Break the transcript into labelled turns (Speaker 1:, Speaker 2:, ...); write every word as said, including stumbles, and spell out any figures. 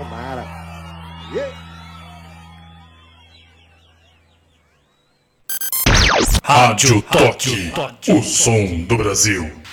Speaker 1: Tomara. Yeah.
Speaker 2: Rádio Toque, o som do Brasil.